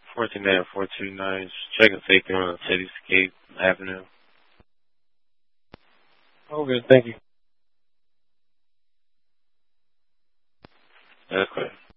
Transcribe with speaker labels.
Speaker 1: 14-429, checking safety on Cityscape Avenue.
Speaker 2: Oh, good. Thank you.
Speaker 1: That's clear.